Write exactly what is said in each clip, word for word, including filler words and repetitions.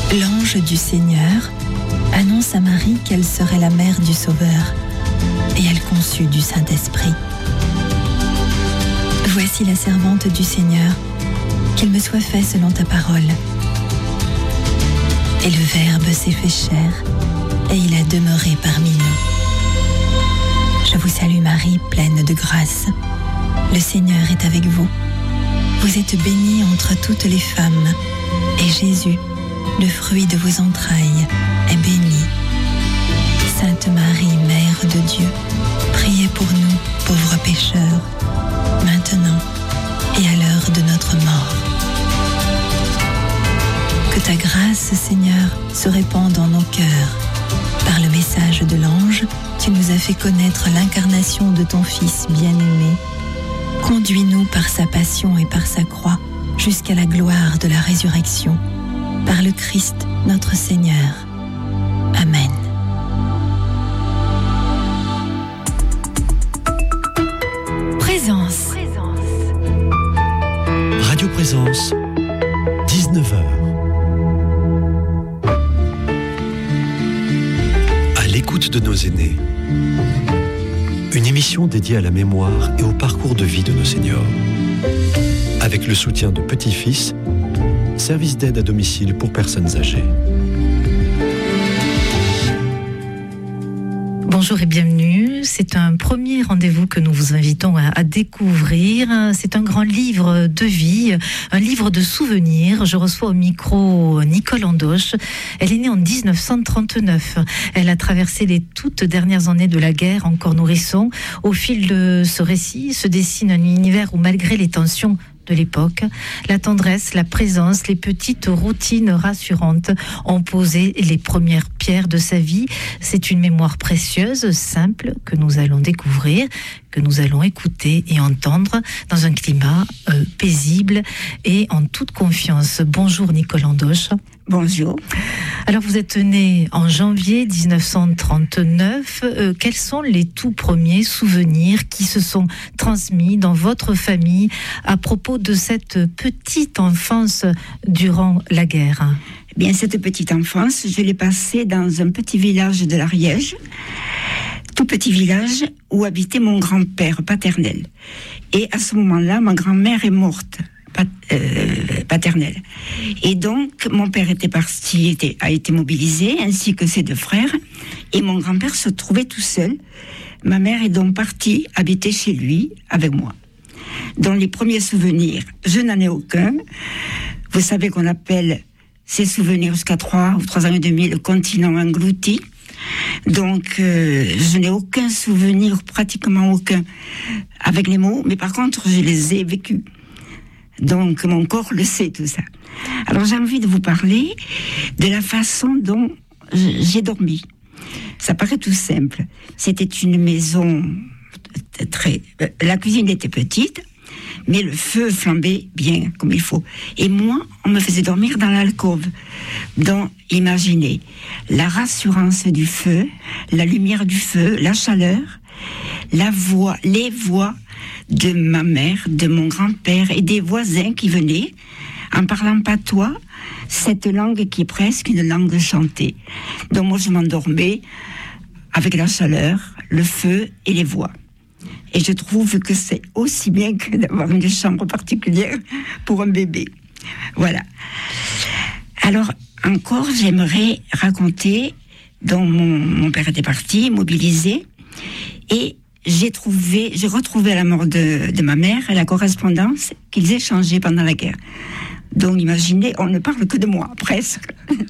L'ange du Seigneur annonce à Marie qu'elle serait la mère du Sauveur, et elle conçut du Saint-Esprit. Voici la servante du Seigneur, qu'il me soit fait selon ta parole. Et le Verbe s'est fait chair, et il a demeuré parmi nous. Je vous salue Marie, pleine de grâce. Le Seigneur est avec vous. Vous êtes bénie entre toutes les femmes, et Jésus, le fruit de vos entrailles, est béni. Sainte Marie, Mère de Dieu, priez pour nous, pauvres pécheurs, maintenant et à l'heure de notre mort. Que ta grâce, Seigneur, se répande en nos cœurs. Par le message de l'ange, tu nous as fait connaître l'incarnation de ton Fils bien-aimé. Conduis-nous par sa passion et par sa croix jusqu'à la gloire de la résurrection. Par le Christ, notre Seigneur. Amen. Présence. Radio Présence, dix-neuf heures. À l'écoute de nos aînés. Une émission dédiée à la mémoire et au parcours de vie de nos seniors. Avec le soutien de Petit-Fils, service d'aide à domicile pour personnes âgées. Bonjour et bienvenue. C'est un premier rendez-vous que nous vous invitons à, à découvrir. C'est un grand livre de vie, un livre de souvenirs. Je reçois au micro Nicole Andoche. Elle est née en dix-neuf cent trente-neuf. Elle a traversé les toutes dernières années de la guerre, encore nourrisson. Au fil de ce récit se dessine un univers où, malgré les tensions de l'époque, la tendresse, la présence, les petites routines rassurantes ont posé les premières pierres de sa vie. C'est une mémoire précieuse, simple, que nous allons découvrir, que nous allons écouter et entendre dans un climat euh, paisible et en toute confiance. Bonjour Nicole Andoche. Bonjour. Alors vous êtes née en janvier dix-neuf cent trente-neuf. Euh, quels sont les tout premiers souvenirs qui se sont transmis dans votre famille à propos de cette petite enfance durant la guerre ? Eh bien, cette petite enfance, je l'ai passée dans un petit village de l'Ariège, tout petit village où habitait mon grand-père paternel. Et à ce moment-là, ma grand-mère est morte. Pat, euh, paternelle. Et donc, mon père était parti, était, a été mobilisé, ainsi que ses deux frères, et mon grand-père se trouvait tout seul. Ma mère est donc partie habiter chez lui avec moi. Dans les premiers souvenirs, je n'en ai aucun. Vous savez qu'on appelle ces souvenirs jusqu'à trois ou trois ans et demi le continent englouti. Donc, euh, je n'ai aucun souvenir, pratiquement aucun, avec les mots, mais par contre, je les ai vécus. Donc, mon corps le sait, tout ça. Alors, j'ai envie de vous parler de la façon dont j'ai dormi. Ça paraît tout simple. C'était une maison très... La cuisine était petite, mais le feu flambait bien, comme il faut. Et moi, on me faisait dormir dans l'alcôve. Donc, imaginez, la rassurance du feu, la lumière du feu, la chaleur, la voix, les voix de ma mère, de mon grand-père et des voisins qui venaient en parlant patois, cette langue qui est presque une langue chantée. Donc moi je m'endormais avec la chaleur, le feu et les voix. Et je trouve que c'est aussi bien que d'avoir une chambre particulière pour un bébé. Voilà. Alors encore j'aimerais raconter, dont mon, mon père était parti, mobilisé, et j'ai trouvé, j'ai retrouvé à la mort de, de ma mère la correspondance qu'ils échangeaient pendant la guerre. Donc imaginez, on ne parle que de moi, presque.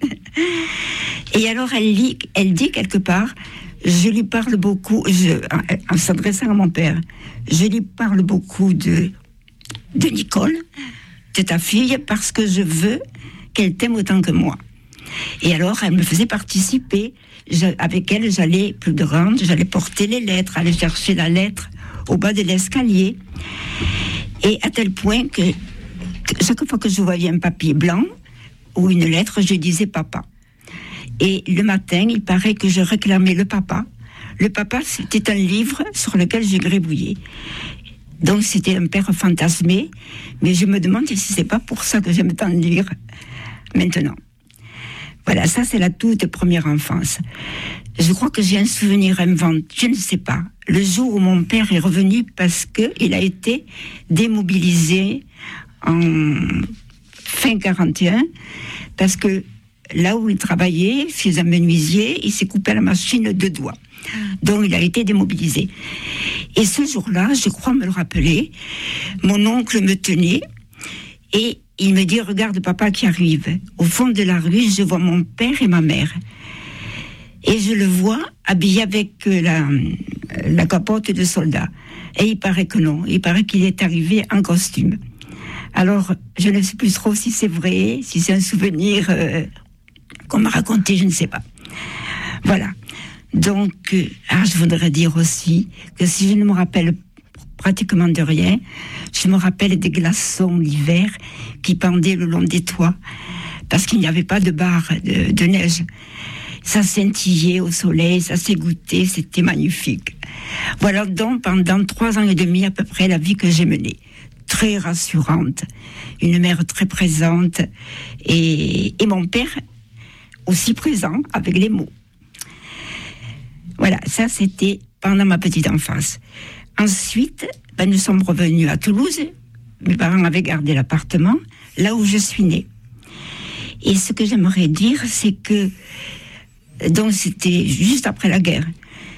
Et alors elle lit, elle dit quelque part, je lui parle beaucoup, je, en, en s'adressant à mon père, je lui parle beaucoup de, de Nicole, de ta fille, parce que je veux qu'elle t'aime autant que moi. Et alors elle me faisait participer. Je, avec elle, j'allais plus grande, j'allais porter les lettres, aller chercher la lettre au bas de l'escalier. Et à tel point que, que chaque fois que je voyais un papier blanc ou une lettre, je disais papa. Et le matin, il paraît que je réclamais le papa. Le papa, c'était un livre sur lequel je gribouillais. Donc c'était un père fantasmé, mais je me demande si c'est pas pour ça que j'aime tant lire maintenant. Voilà, ça c'est la toute première enfance. Je crois que j'ai un souvenir inventé, je ne sais pas. Le jour où mon père est revenu parce qu'il a été démobilisé en fin quarante et un, parce que là où il travaillait, chez un menuisier, il s'est coupé la machine de doigts. Donc il a été démobilisé. Et ce jour-là, je crois me le rappeler, mon oncle me tenait et il me dit, regarde papa qui arrive. Au fond de la rue, je vois mon père et ma mère. Et je le vois habillé avec la, la capote de soldat. Et il paraît que non, il paraît qu'il est arrivé en costume. Alors, je ne sais plus trop si c'est vrai, si c'est un souvenir euh, qu'on m'a raconté, je ne sais pas. Voilà. Donc, euh, ah, je voudrais dire aussi que si je ne me rappelle pratiquement de rien, je me rappelle des glaçons l'hiver qui pendaient le long des toits, parce qu'il n'y avait pas de barre de, de neige. Ça scintillait au soleil, ça s'égoutait, c'était magnifique. Voilà donc pendant trois ans et demi à peu près la vie que j'ai menée. Très rassurante, une mère très présente et, et mon père aussi présent avec les mots. Voilà, ça c'était pendant ma petite enfance. Ensuite, ben, nous sommes revenus à Toulouse. Mes parents avaient gardé l'appartement là où je suis née. Et ce que j'aimerais dire, c'est que donc c'était juste après la guerre.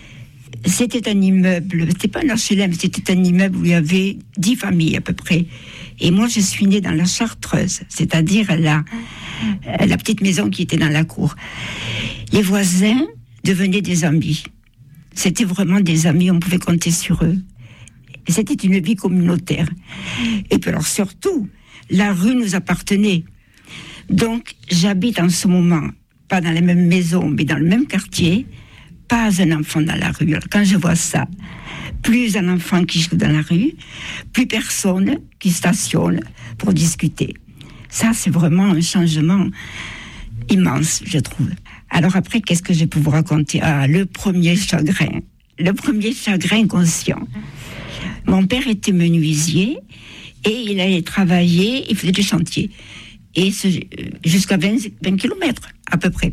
C'était un immeuble, c'était pas un H L M, c'était un immeuble où il y avait dix familles à peu près. Et moi, je suis née dans la Chartreuse, c'est-à-dire la, la petite maison qui était dans la cour. Les voisins devenaient des amis. C'était vraiment des amis, on pouvait compter sur eux. Et c'était une vie communautaire. Et puis alors surtout, la rue nous appartenait. Donc, j'habite en ce moment, pas dans la même maison, mais dans le même quartier, pas un enfant dans la rue. Alors, quand je vois ça, plus un enfant qui joue dans la rue, plus personne qui stationne pour discuter. Ça, c'est vraiment un changement immense, je trouve. Alors après, qu'est-ce que je peux vous raconter? Ah, le premier chagrin. Le premier chagrin conscient. Mon père était menuisier et il allait travailler, il faisait des chantiers. Et ce, jusqu'à vingt, vingt kilomètres, à peu près.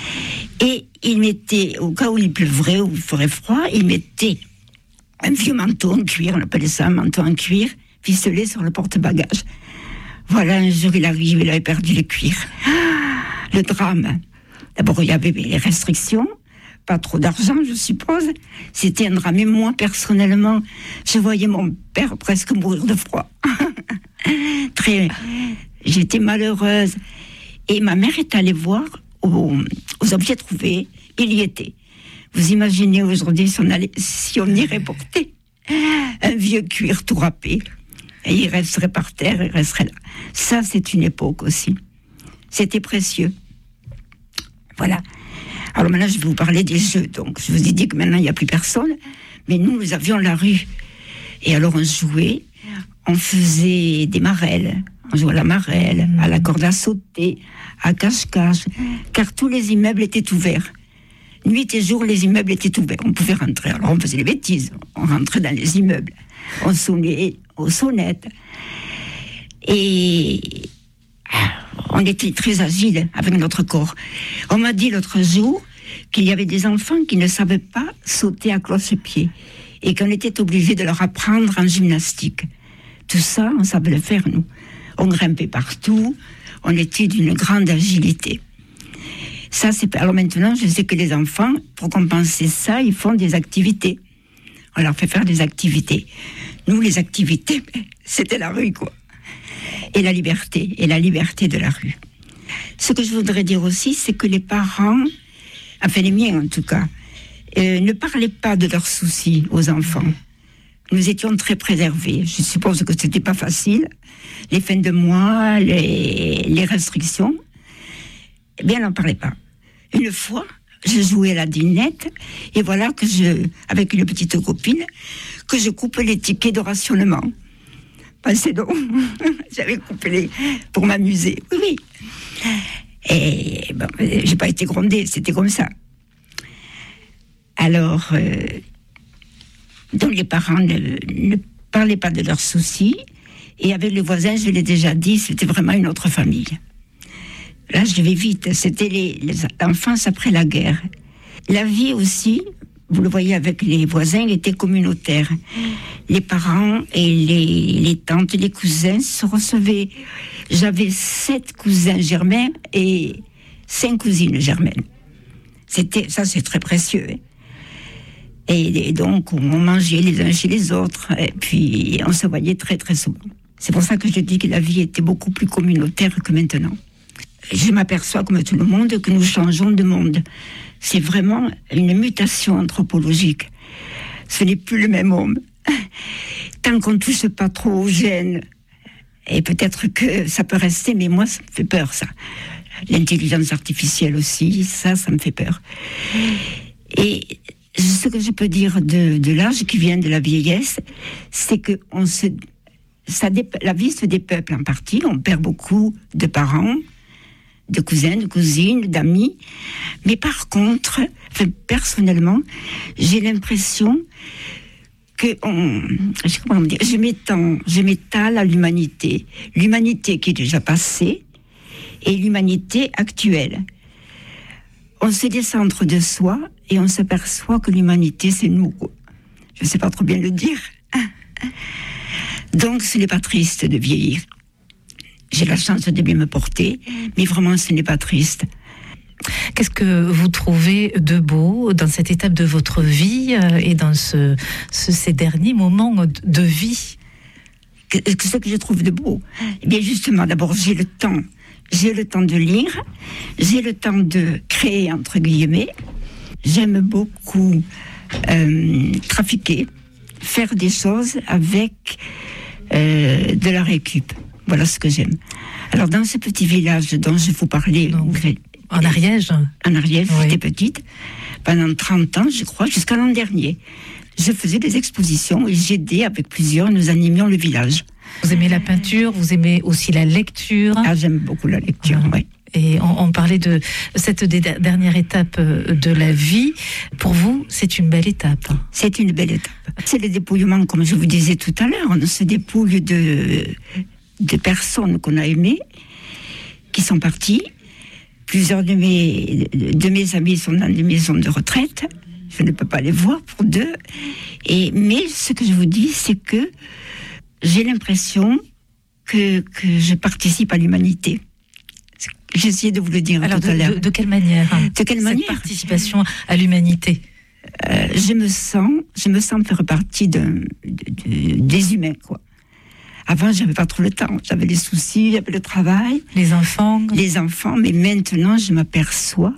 Et il mettait, au cas où il pleuvrait ou il ferait froid, il mettait un vieux manteau en cuir, on appelait ça un manteau en cuir, ficelé sur le porte-bagages. Voilà, un jour il arrive, il avait perdu le cuir. Le drame. D'abord, il y avait les restrictions, pas trop d'argent, je suppose. C'était un drame. Et moi, personnellement, je voyais mon père presque mourir de froid. Très... J'étais malheureuse. Et ma mère est allée voir aux, aux objets trouvés. Il y était. Vous imaginez aujourd'hui si on, allait, si on irait porter un vieux cuir tout râpé. Et il resterait par terre, il resterait là. Ça, c'est une époque aussi. C'était précieux. Voilà. Alors maintenant, je vais vous parler des jeux. Donc, je vous ai dit que maintenant, il n'y a plus personne. Mais nous, nous avions la rue. Et alors, on jouait. On faisait des marelles. On jouait à la marelle, à la corde à sauter, à cache-cache. Car tous les immeubles étaient ouverts. Nuit et jour, les immeubles étaient ouverts. On pouvait rentrer. Alors, on faisait des bêtises. On rentrait dans les immeubles. On sonnait aux sonnettes. Et... on était très agiles avec notre corps. On m'a dit l'autre jour qu'il y avait des enfants qui ne savaient pas sauter à cloche-pied et qu'on était obligé de leur apprendre en gymnastique. Tout ça, on savait le faire, nous. On grimpait partout, on était d'une grande agilité. Ça, c'est... Alors maintenant, je sais que les enfants, pour compenser ça, ils font des activités. On leur fait faire des activités. Nous, les activités, c'était la rue, quoi. Et la liberté, et la liberté de la rue. Ce que je voudrais dire aussi, c'est que les parents, enfin les miens en tout cas, euh, ne parlaient pas de leurs soucis aux enfants. Nous étions très préservés. Je suppose que c'était pas facile. Les fins de mois, les, les restrictions, eh bien, on n'en parlait pas. Une fois, je jouais à la dinette, et voilà que je, avec une petite copine, que je coupe les tickets de rationnement. Pensez donc, j'avais coupé les pour m'amuser. Oui, oui. Et bon, j'ai pas été grondée, c'était comme ça. Alors, euh, donc les parents ne, ne parlaient pas de leurs soucis, et avec les voisins, je l'ai déjà dit, c'était vraiment une autre famille. Là, je vais vite. C'était les, les, l'enfance après la guerre. La vie aussi, vous le voyez avec les voisins, était communautaire. Les parents et les, les tantes, les cousins se recevaient. J'avais sept cousins germains et cinq cousines germaines. C'était, ça, c'est très précieux. Hein. Et, et donc, on mangeait les uns chez les autres. Et puis, on se voyait très, très souvent. C'est pour ça que je dis que la vie était beaucoup plus communautaire que maintenant. Je m'aperçois, comme tout le monde, que nous changeons de monde. C'est vraiment une mutation anthropologique. Ce n'est plus le même homme. Tant qu'on ne touche pas trop aux gènes, et peut-être que ça peut rester, mais moi, ça me fait peur, ça. L'intelligence artificielle aussi, ça, ça me fait peur. Et ce que je peux dire de, de l'âge qui vient de la vieillesse, c'est que on se, ça dé, la vie se dépeuple en partie, on perd beaucoup de parents, de cousins, de cousines, d'amis. Mais par contre, enfin, personnellement, j'ai l'impression que on, je, sais comment dire, je m'étends, je m'étale à l'humanité. L'humanité qui est déjà passée et l'humanité actuelle. On se décentre de soi et on s'aperçoit que l'humanité, c'est nous. Je ne sais pas trop bien le dire. Donc, ce n'est pas triste de vieillir. J'ai la chance de bien me porter, mais vraiment, ce n'est pas triste. Qu'est-ce que vous trouvez de beau dans cette étape de votre vie et dans ce, ce, ces derniers moments de vie ? Ce que je trouve de beau, eh bien justement, d'abord, j'ai le temps. J'ai le temps de lire, j'ai le temps de créer, entre guillemets. J'aime beaucoup euh, trafiquer, faire des choses avec euh, de la récup. Voilà ce que j'aime. Alors, dans ce petit village dont je vous parlais... Donc, en Ariège En Ariège, oui. J'étais petite, pendant trente ans, je crois, jusqu'à l'an dernier. Je faisais des expositions et j'aidais avec plusieurs, nous animions le village. Vous aimez la peinture, vous aimez aussi la lecture. Ah, j'aime beaucoup la lecture, ah. oui. Et on, on parlait de cette dé- dernière étape de la vie. Pour vous, c'est une belle étape. C'est une belle étape. C'est le dépouillement, comme je vous disais tout à l'heure. On se dépouille de, de personnes qu'on a aimées, qui sont parties. Plusieurs de mes, de mes amis sont dans des maisons de retraite. Je ne peux pas les voir pour deux. Et, mais ce que je vous dis, c'est que j'ai l'impression que, que je participe à l'humanité. J'ai essayé de vous le dire Alors tout de, à l'heure. De, de quelle manière hein, De quelle cette manière participation à l'humanité euh, Je me sens, je me sens faire partie de, de, de, des humains, quoi. Avant, j'avais pas trop le temps. J'avais les soucis, j'avais le travail. Les enfants. Les enfants. Mais maintenant, je m'aperçois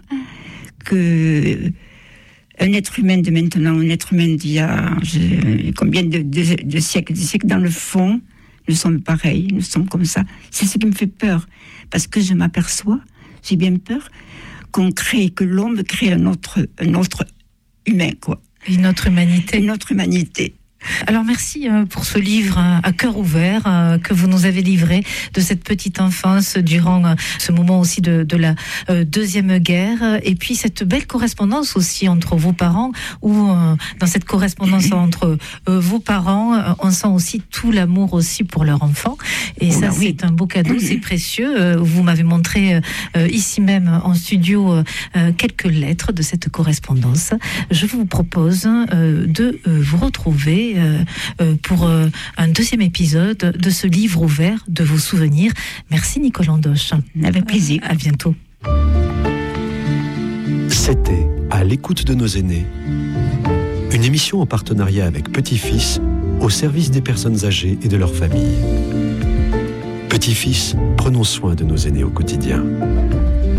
que un être humain de maintenant, un être humain d'il y a je, combien de, de, de siècles, de siècles, dans le fond, nous sommes pareils, nous sommes comme ça. C'est ce qui me fait peur. Parce que je m'aperçois, j'ai bien peur, qu'on crée, que l'homme crée un autre, un autre humain, quoi. Une autre humanité. Une autre humanité. Alors merci pour ce livre à cœur ouvert que vous nous avez livré de cette petite enfance durant ce moment aussi de, de la Deuxième Guerre et puis cette belle correspondance aussi entre vos parents où dans cette correspondance entre vos parents on sent aussi tout l'amour aussi pour leur enfant et oh ça oui. C'est un beau cadeau, c'est précieux. Vous m'avez montré ici même en studio quelques lettres de cette correspondance. Je vous propose de vous retrouver Euh, euh, pour euh, un deuxième épisode de ce livre ouvert de vos souvenirs. Merci Nicole Andoche. Avec plaisir. Euh, à bientôt. C'était À l'écoute de nos aînés, une émission en partenariat avec Petit-Fils au service des personnes âgées et de leurs familles. Petit-Fils, prenons soin de nos aînés au quotidien.